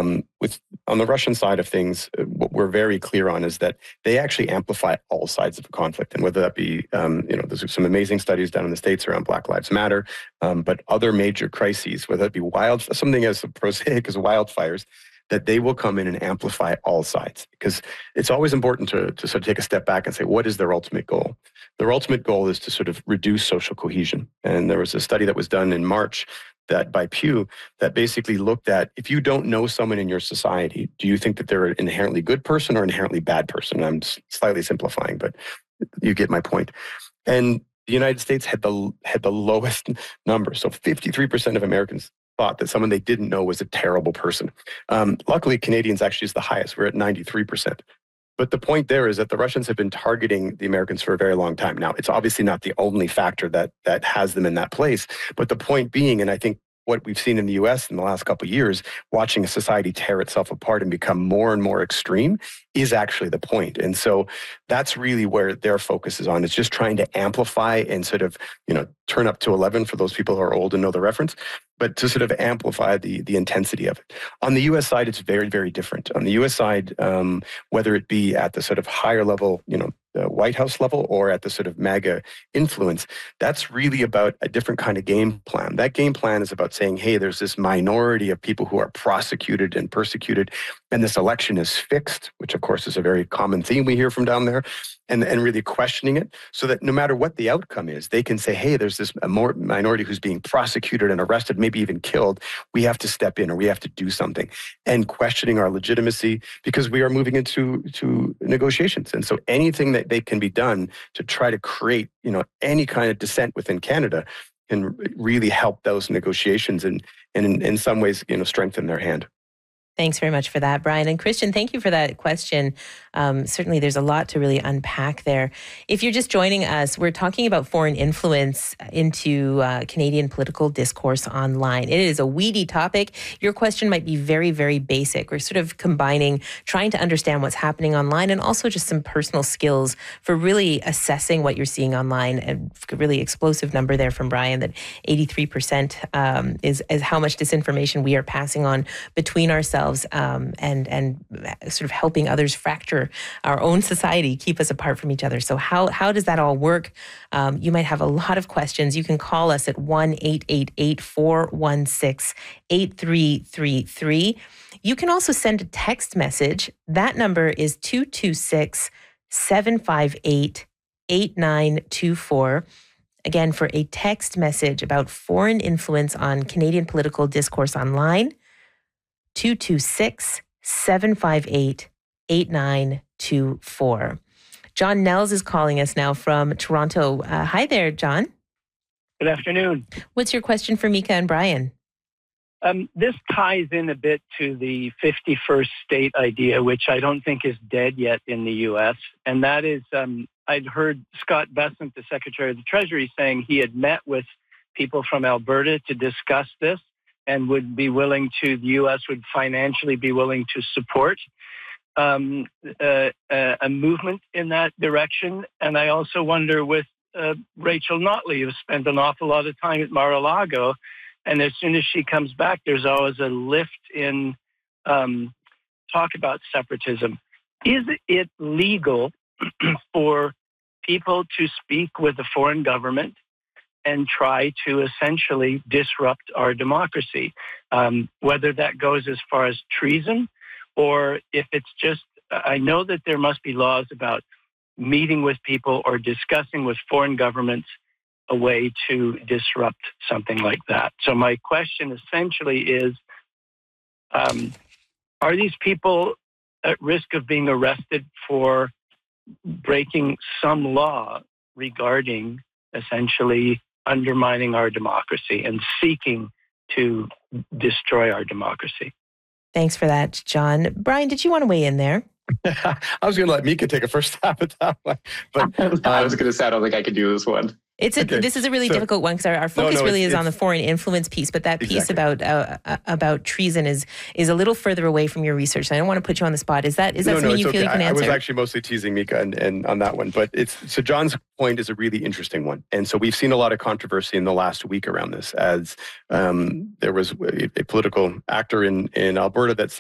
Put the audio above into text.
On the Russian side of things, what we're very clear on is that they actually amplify all sides of a conflict, and whether that be, there's some amazing studies done in the States around Black Lives Matter, but other major crises, whether it be something as prosaic as wildfires, that they will come in and amplify all sides, because it's always important to sort of take a step back and say, what is their ultimate goal? Their ultimate goal is to sort of reduce social cohesion. And there was a study that was done in March by Pew that basically looked at, if you don't know someone in your society, do you think that they're an inherently good person or inherently bad person? I'm slightly simplifying, but you get my point. And the United States had the lowest number. So 53% of Americans thought that someone they didn't know was a terrible person. Luckily, Canadians actually is the highest. We're at 93%. But the point there is that the Russians have been targeting the Americans for a very long time. Now, it's obviously not the only factor that has them in that place. But the point being, and I think what we've seen in the U.S. in the last couple of years, watching a society tear itself apart and become more and more extreme, is actually the point. And so that's really where their focus is on. It's just trying to amplify and sort of, turn up to 11 for those people who are old and know the reference, but to sort of amplify the intensity of it. On the U.S. side, it's very, very different. On the U.S. side, whether it be at the sort of higher level, the White House level, or at the sort of MAGA influence, that's really about a different kind of game plan. That game plan is about saying, hey, there's this minority of people who are prosecuted and persecuted, and this election is fixed, which of course is a very common theme we hear from down there, and really questioning it, so that no matter what the outcome is, they can say, hey, there's this minority who's being prosecuted and arrested, maybe even killed. We have to step in, or we have to do something, and questioning our legitimacy, because we are moving into negotiations. And so anything that they can be done to try to create, any kind of dissent within Canada can really help those negotiations and in some ways, strengthen their hand. Thanks very much for that, Brian. And Christian, thank you for that question. Certainly, there's a lot to really unpack there. If you're just joining us, we're talking about foreign influence into Canadian political discourse online. It is a weedy topic. Your question might be very, very basic. We're sort of combining trying to understand what's happening online and also just some personal skills for really assessing what you're seeing online. And a really explosive number there from Brian, that 83% is how much disinformation we are passing on between ourselves. And sort of helping others fracture our own society, keep us apart from each other. So how does that all work? You might have a lot of questions. You can call us at 1-888-416-8333. You can also send a text message. That number is 226-758-8924. Again, for a text message about foreign influence on Canadian political discourse online, 226-758-8924. John Nels is calling us now from Toronto. Hi there, John. Good afternoon. What's your question for Mika and Brian? This ties in a bit to the 51st state idea, which I don't think is dead yet in the U.S. And that is, I'd heard Scott Bessent, the Secretary of the Treasury, saying he had met with people from Alberta to discuss this, and would be willing to, the U.S. would financially be willing to support a movement in that direction. And I also wonder with Rachel Notley, who's spent an awful lot of time at Mar-a-Lago, and as soon as she comes back, there's always a lift in talk about separatism. Is it legal for people to speak with a foreign government and try to essentially disrupt our democracy, whether that goes as far as treason, or if it's just, I know that there must be laws about meeting with people or discussing with foreign governments a way to disrupt something like that. So my question essentially is, are these people at risk of being arrested for breaking some law regarding essentially undermining our democracy and seeking to destroy our democracy? Thanks for that, John. Brian, did you want to weigh in there? I was going to let Mika take a first stab at that one. But I was going to say, I don't think I could do this one. This is a really difficult one because our focus is on the foreign influence piece, but that piece about treason is a little further away from your research. I don't want to put you on the spot. Is that something you feel you can answer? I was actually mostly teasing Mika and on that one, but so John's point is a really interesting one, and so we've seen a lot of controversy in the last week around this, as there was a political actor in Alberta that